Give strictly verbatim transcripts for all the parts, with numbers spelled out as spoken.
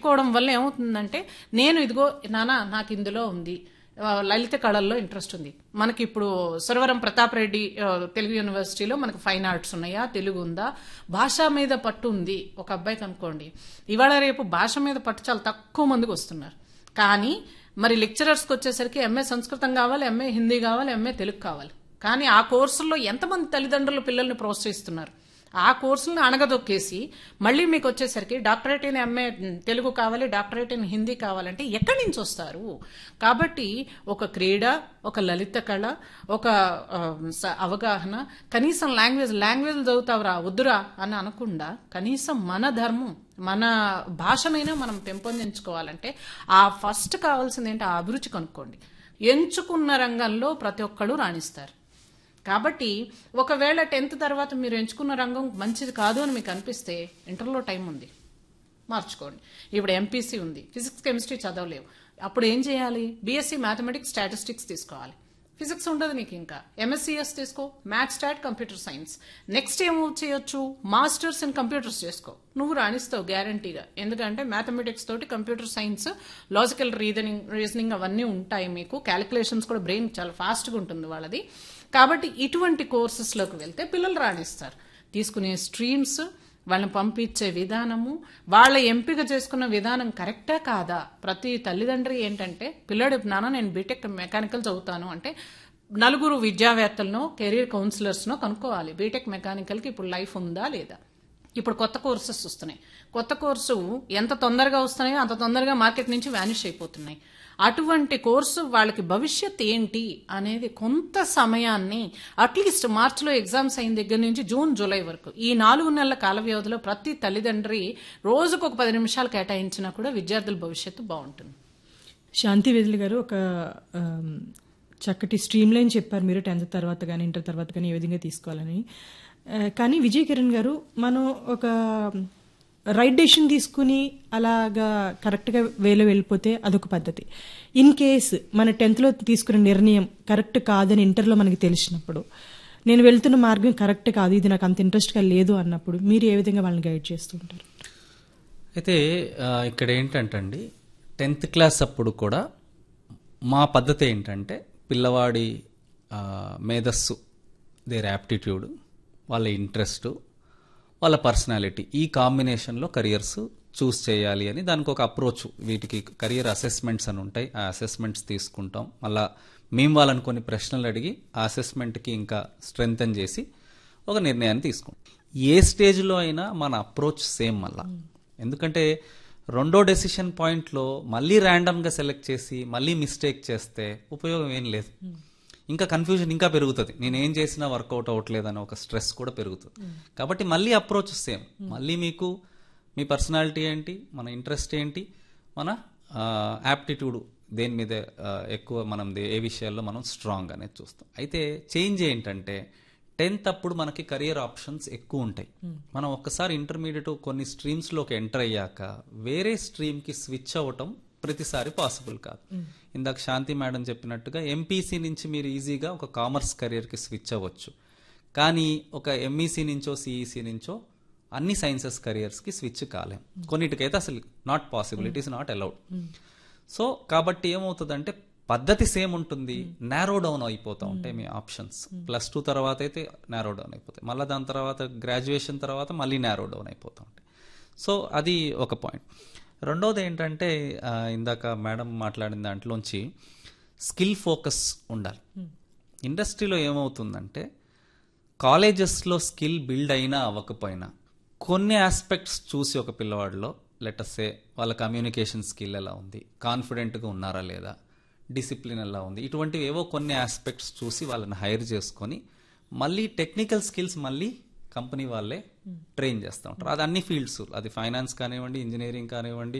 పెట్టుకోవడం వల్ల ఏమవుతుందంటే నేను ఇదిగో నానా నాకు ఇందులో ఉంది లలిత కళల్లో ఇంట్రెస్ట్ ఉంది. మనకి ఇప్పుడు సురవరం ప్రతాప్ రెడ్డి తెలుగు యూనివర్సిటీలో మనకి ఫైన్ ఆర్ట్స్ ఉన్నాయా, తెలుగు ఉందా, భాష మీద పట్టు ఉంది ఒక అబ్బాయికి అనుకోండి. ఇవాళ రేపు భాష మీద పట్టు చాలా తక్కువ మందికి వస్తున్నారు. కానీ మరి లెక్చరర్స్కి వచ్చేసరికి ఎంఏ సంస్కృతం కావాలి, ఎంఏ హిందీ కావాలి, ఎంఏ తెలుగు కావాలి. కానీ ఆ కోర్సుల్లో ఎంతమంది తల్లిదండ్రులు పిల్లల్ని ప్రోత్సహిస్తున్నారు? ఆ కోర్సులను అణగదొక్కేసి మళ్ళీ మీకు వచ్చేసరికి డాక్టరేట్ ఇన్ ఎంఏ తెలుగు కావాలి, డాక్టరేట్ ఇన్ హిందీ కావాలంటే ఎక్కడి నుంచి వస్తారు? కాబట్టి ఒక క్రీడ, ఒక లలిత కళ, ఒక అవగాహన, కనీసం లాంగ్వేజ్ లాంగ్వేజ్ చదువుతావురా వద్దురా అని అనకుండా కనీసం మన ధర్మం మన భాషనైనా మనం పెంపొందించుకోవాలంటే ఆ ఫస్ట్ కావాల్సింది ఏంటి? ఆ అభిరుచి కనుక్కోండి. ఎంచుకున్న రంగంలో ప్రతి ఒక్కళ్ళు రాణిస్తారు. కాబట్టి ఒకవేళ టెన్త్ తర్వాత మీరు ఎంచుకున్న రంగం మంచిది కాదు అని మీకు అనిపిస్తే ఇంటర్లో టైం ఉంది, మార్చుకోండి. ఇప్పుడు ఎంపీసీ ఉంది, ఫిజిక్స్ కెమిస్ట్రీ చదవలేవు, అప్పుడు ఏం చేయాలి? బీఎస్సీ మ్యాథమెటిక్స్ స్టాటిస్టిక్స్ తీసుకోవాలి. ఫిజిక్స్ ఉండదు నీకు, ఇంకా ఎంఎస్సీఎస్ తీసుకో, maths start computer science. Next ఏమో చేయొచ్చు, మాస్టర్స్ ఇన్ కంప్యూటర్స్ చేసుకో. నువ్వు రాణిస్తావు గ్యారంటీగా. ఎందుకంటే మ్యాథమెటిక్స్ తోటి computer science, logical reasoning reasoning అవన్నీ ఉంటాయి మీకు. క్యాలిక్యులేషన్స్ కూడా బ్రెయిన్ చాలా ఫాస్ట్గా ఉంటుంది వాళ్ళది. కాబట్టి ఇటువంటి కోర్సెస్లోకి వెళ్తే పిల్లలు రాణిస్తారు. తీసుకునే స్ట్రీమ్స్, వాళ్ళని పంపించే విధానము, వాళ్ళ ఎంపిక చేసుకున్న విధానం కరెక్టా కాదా? ప్రతి తల్లిదండ్రి ఏంటంటే పిల్లడు నాన్న నేను బీటెక్ మెకానికల్ చదువుతాను అంటే నలుగురు విద్యావేత్తలనో కెరీర్ కౌన్సిలర్స్నో కనుక్కోవాలి. బీటెక్ మెకానికల్కి ఇప్పుడు లైఫ్ ఉందా లేదా? ఇప్పుడు కొత్త కోర్సెస్ వస్తున్నాయి. కొత్త కోర్సు ఎంత తొందరగా వస్తున్నాయో అంత తొందరగా మార్కెట్ నుంచి వ్యానిష్ అయిపోతున్నాయి. అటువంటి కోర్సు వాళ్ళకి భవిష్యత్ ఏంటి అనేది కొంత సమయాన్ని అట్లీస్ట్ మార్చిలో ఎగ్జామ్స్ అయిన దగ్గర నుంచి జూన్ జూలై వరకు ఈ నాలుగు నెలల కాల వ్యవధిలో ప్రతి తల్లిదండ్రి రోజుకు ఒక పది నిమిషాలు కేటాయించినా కూడా విద్యార్థుల భవిష్యత్తు బాగుంటుంది. శాంతి వేదుల గారు ఒక చక్కటి స్ట్రీమ్ లైన్ చెప్పారు మీరు, టెన్త్ తర్వాత కానీ ఇంటర్ తర్వాత కానీ ఏ విధంగా తీసుకోవాలని. కానీ విజయ్ కిరణ్ గారు, మనం ఒక రైట్ డెసిషన్ తీసుకుని అలాగా కరెక్ట్గా వేలో వెళ్ళిపోతే అదొక పద్ధతి. ఇన్ కేస్ మన టెన్త్లో తీసుకున్న నిర్ణయం కరెక్ట్ కాదని ఇంటర్లో మనకి తెలిసినప్పుడు, నేను వెళ్తున్న మార్గం కరెక్ట్ కాదు, ఇది నాకు అంత ఇంట్రెస్ట్గా లేదు అన్నప్పుడు మీరు ఏ విధంగా వాళ్ళని గైడ్ చేస్తూ ఉంటారు? అయితే ఇక్కడ ఏంటంటండి, టెన్త్ క్లాస్ అప్పుడు కూడా మా పద్ధతి ఏంటంటే పిల్లవాడి మేధస్సు, దేర్ యాప్టిట్యూడ్, వాళ్ళ ఇంట్రెస్ట్, వాళ్ళ పర్సనాలిటీ, ఈ కాంబినేషన్లో కెరియర్స్ చూస్ చేయాలి అని దానికి ఒక అప్రోచ్. వీటికి కెరియర్ అసెస్మెంట్స్ అని ఉంటాయి, ఆ అసెస్మెంట్స్ తీసుకుంటాం. మళ్ళీ మేము వాళ్ళని కొన్ని ప్రశ్నలు అడిగి ఆ అసెస్మెంట్కి ఇంకా స్ట్రెంగ్తన్ చేసి ఒక నిర్ణయాన్ని తీసుకుంటాం. ఏ స్టేజ్లో అయినా మన అప్రోచ్ సేమ్ మళ్ళా. ఎందుకంటే రెండో డెసిషన్ పాయింట్లో మళ్ళీ ర్యాండమ్గా సెలెక్ట్ చేసి మళ్ళీ మిస్టేక్ చేస్తే ఉపయోగం ఏం లేదు. ఇంకా కన్ఫ్యూజన్ ఇంకా పెరుగుతుంది, నేనేం చేసినా వర్కౌట్ అవ్వట్లేదని ఒక స్ట్రెస్ కూడా పెరుగుతుంది. కాబట్టి మళ్ళీ అప్రోచ్ సేమ్. మళ్ళీ మీకు మీ పర్సనాలిటీ ఏంటి, మన ఇంట్రెస్ట్ ఏంటి, మన యాప్టిట్యూడ్ దేని మీద ఎక్కువ, మనం ఏ విషయాల్లో మనం స్ట్రాంగ్ అనేది చూస్తాం. అయితే చేంజ్ ఏంటంటే టెన్త్ అప్పుడు మనకి కెరియర్ ఆప్షన్స్ ఎక్కువ ఉంటాయి. మనం ఒక్కసారి ఇంటర్మీడియట్ కొన్ని స్ట్రీమ్స్లోకి ఎంటర్ అయ్యాక వేరే స్ట్రీమ్కి స్విచ్ అవ్వటం ప్రతిసారి పాసిబుల్ కాదు. ఇందాక శాంతి మేడం చెప్పినట్టుగా ఎంపీసీ నుంచి మీరు ఈజీగా ఒక కామర్స్ కెరియర్కి స్విచ్ అవ్వచ్చు. కానీ ఒక ఎంఈసీ నుంచో సిఈసీ నుంచో అన్ని సైన్సెస్ కెరియర్స్కి స్విచ్ కాలేం. కొన్నిటికైతే అసలు not possible, it is not allowed. So కాబట్టి ఏమవుతుందంటే పద్ధతి సేమ్ ఉంటుంది, నారో డౌన్ అయిపోతూ ఉంటాయి మీ ఆప్షన్స్. ప్లస్ టూ తర్వాత అయితే నారో డౌన్ అయిపోతాయి, మళ్ళీ దాని తర్వాత గ్రాడ్యుయేషన్ తర్వాత మళ్ళీ నారో డౌన్ అయిపోతూ ఉంటాయి. సో అది ఒక పాయింట్. రెండోది ఏంటంటే ఇందాక మేడం మాట్లాడిన దాంట్లోంచి స్కిల్ ఫోకస్ ఉండాలి. ఇండస్ట్రీలో ఏమవుతుందంటే కాలేజెస్లో స్కిల్ బిల్డ్ అయినా అవ్వకపోయినా కొన్ని ఆస్పెక్ట్స్ చూసి ఒక పిల్లవాడిలో లెటర్సే వాళ్ళ కమ్యూనికేషన్ స్కిల్ ఎలా ఉంది, కాన్ఫిడెంట్గా ఉన్నారా లేదా, డిసిప్లిన్ ఎలా ఉంది, ఇటువంటివి ఏవో కొన్ని ఆస్పెక్ట్స్ చూసి వాళ్ళని హైర్ చేసుకొని మళ్ళీ టెక్నికల్ స్కిల్స్ మళ్ళీ కంపెనీ వాళ్ళే ట్రైన్ చేస్తూ ఉంటారు. అది అన్ని ఫీల్డ్స్, అది ఫైనాన్స్ కానివ్వండి, ఇంజనీరింగ్ కానివ్వండి,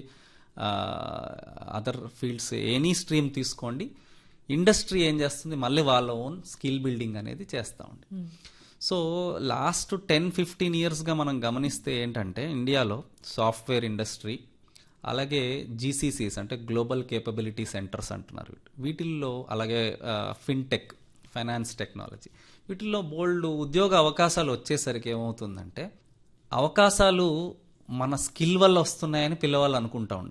అదర్ ఫీల్డ్స్, ఎనీ స్ట్రీమ్ తీసుకోండి. ఇండస్ట్రీ ఏం చేస్తుంది, మళ్ళీ వాళ్ళ ఓన్ స్కిల్ బిల్డింగ్ అనేది చేస్తూ ఉంది. సో లాస్ట్ టెన్ ఫిఫ్టీన్ ఇయర్స్గా మనం గమనిస్తే ఏంటంటే ఇండియాలో సాఫ్ట్వేర్ ఇండస్ట్రీ, అలాగే జీసీసీస్ అంటే గ్లోబల్ కేపబిలిటీ సెంటర్స్ అంటున్నారు వీటిల్లో, అలాగే ఫిన్టెక్, ఫైనాన్స్ టెక్నాలజీ, వీటిల్లో బోల్డ్ ఉద్యోగ అవకాశాలు వచ్చేసరికి ఏమవుతుందంటే అవకాశాలు మన స్కిల్ వల్ల వస్తున్నాయని పిల్లవాళ్ళు అనుకుంటా ఉంటారు.